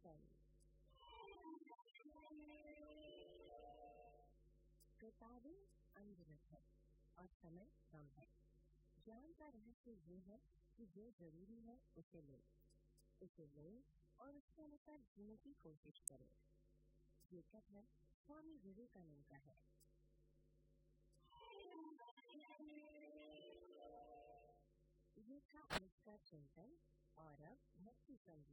10. 45 अनगिनत है और समय कम है। ज्ञान का रहस्य ये है कि जो जरूरी है उसे लें और उसके अनुसार जीने की कोशिश करें। ये कथन स्वामी विवेकानंद का है। ये था आज का चिंतन और अब भक्ति संगीत।